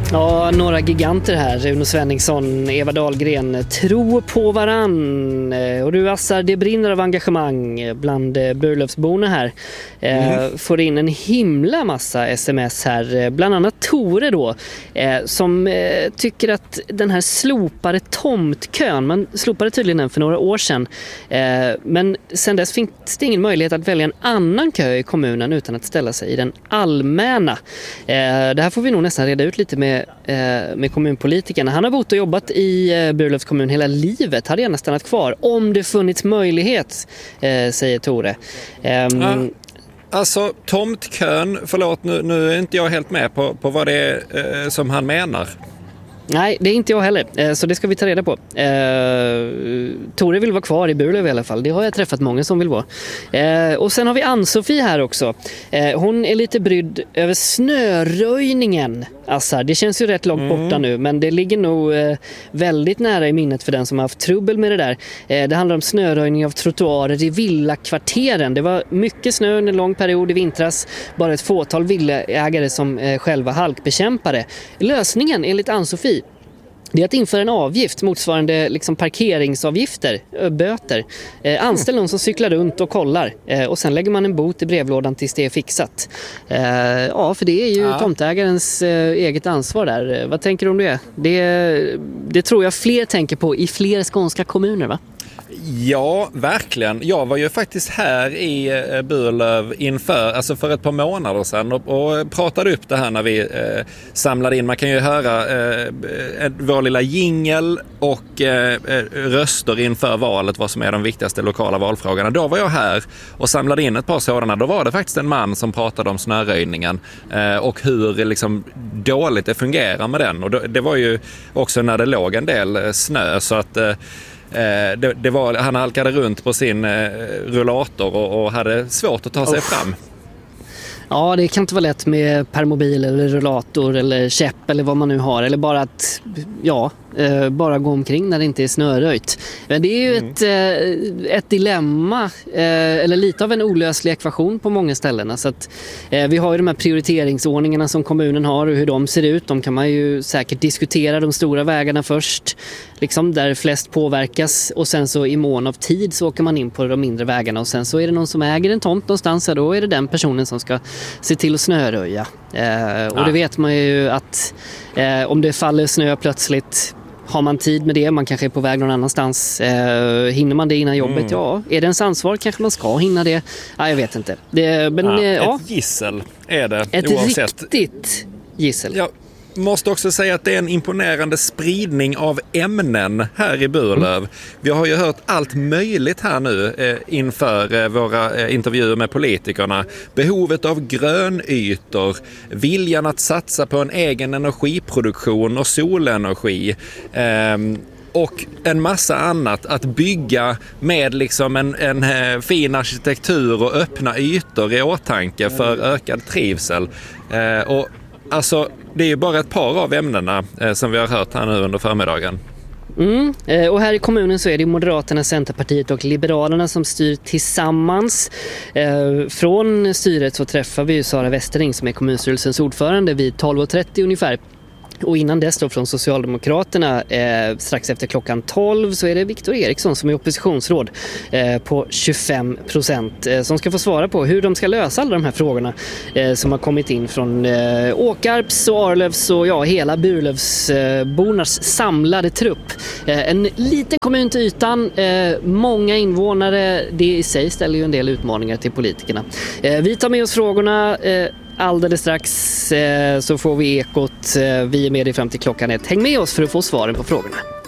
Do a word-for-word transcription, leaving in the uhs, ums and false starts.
Ja, några giganter här. Rune Svenningsson, Eva Dahlgren, tror på varann. Och du Assar, det brinner av engagemang bland Burlövsborna här. Mm. Får in en himla massa sms här. Bland annat Tore då, som tycker att den här slopade tomtkön, man slopade tydligen den för några år sedan. Men sen dess finns det ingen möjlighet att välja en annan kö i kommunen utan att ställa sig i den allmänna. Det här får vi nog nästan reda ut lite med med kommunpolitikerna. Han har bott och jobbat i Burlövs kommun hela livet. Hade gärna stannat kvar om det funnits möjlighet, säger Tore. Um, ja, alltså tomtkön, förlåt nu, nu är inte jag helt med på, på vad det är eh, som han menar. Nej, det är inte jag heller. Så det ska vi ta reda på. Eh, Tore vill vara kvar i Burlöv i alla fall. Det har jag träffat många som vill vara. Eh, och sen har vi Ann-Sofie här också. Eh, hon är lite brydd över snöröjningen. Assar, det känns ju rätt långt mm. borta nu, men det ligger nog eh, väldigt nära i minnet för den som har haft trubbel med det där. Eh, det handlar om snöröjning av trottoarer i villakvarteren. Det var mycket snö under en lång period i vintras. Bara ett fåtal villaägare som eh, själva halkbekämpade. Lösningen enligt Ann-Sofie, det är att införa en avgift motsvarande liksom parkeringsavgifter, böter. Eh, anställ någon som cyklar runt och kollar. Eh, och sen lägger man en bot i brevlådan tills det är fixat. Eh, ja, för det är ju ja. tomtägarens eh, eget ansvar där. Eh, vad tänker du om det? det? Det tror jag fler tänker på i fler skånska kommuner, va? Ja, verkligen. Jag var ju faktiskt här i Burlöv inför, alltså för ett par månader sedan och, och pratade upp det här när vi eh, samlade in. Man kan ju höra eh, vår lilla jingle och eh, röster inför valet, vad som är de viktigaste lokala valfrågorna. Då var jag här och samlade in ett par sådana. Då var det faktiskt en man som pratade om snöröjningen eh, och hur liksom, dåligt det fungerar med den. Och då, det var ju också när det låg en del snö så att eh, Eh, det, det var, han halkade runt på sin eh, rullator och, och hade svårt att ta sig oh. fram. Ja, det kan inte vara lätt med permobil eller rullator eller käpp eller vad man nu har. Eller bara att, ja, eh, bara gå omkring när det inte är snöröjt. Men det är ju mm. ett, eh, ett dilemma, eh, eller lite av en olöslig ekvation på många ställen. Så att, eh, vi har ju de här prioriteringsordningarna som kommunen har och hur de ser ut. De kan man ju säkert diskutera, de stora vägarna först, liksom där flest påverkas. Och sen så i mån av tid så åker man in på de mindre vägarna. Och sen så är det någon som äger en tomt någonstans, och då är det den personen som ska se till att snöröja. Eh, och ja. det vet man ju att eh, om det faller snö plötsligt, har man tid med det, man kanske är på väg någon annanstans, eh, hinner man det innan jobbet? Mm. Ja, är det ens ansvar? Kanske man ska hinna det? Ja, jag vet inte. Det, men, ja, eh, ja. Ett gissel är det. Ett oavsett. riktigt gissel. Ja. Måste också säga att det är en imponerande spridning av ämnen här i Burlöv. Mm. Vi har ju hört allt möjligt här nu eh, inför eh, våra eh, intervjuer med politikerna. Behovet av grönytor, viljan att satsa på en egen energiproduktion och solenergi. Eh, och en massa annat, att bygga med liksom en, en eh, fin arkitektur och öppna ytor i åtanke för ökad trivsel. Eh, och alltså, det är ju bara ett par av ämnena eh, som vi har hört här nu under förmiddagen. Mm. Eh, och här i kommunen så är det Moderaterna, Centerpartiet och Liberalerna som styr tillsammans. Eh, från styret så träffar vi ju Sara Westering som är kommunstyrelsens ordförande vid tolv och trettio ungefär. Och innan dess då från Socialdemokraterna eh, strax efter klockan tolv så är det Viktor Eriksson som är oppositionsråd eh, på tjugofem procent eh, som ska få svara på hur de ska lösa alla de här frågorna eh, som har kommit in från eh, Åkarps och Arlövs och ja, hela Burlövsbornas eh, samlade trupp. Eh, en liten kommun till ytan, eh, många invånare, det i sig ställer ju en del utmaningar till politikerna. Eh, vi tar med oss frågorna eh, alldeles strax, eh, så får vi ekot. Eh, vi är med dig fram till klockan ett. Häng med oss för att få svaren på frågorna.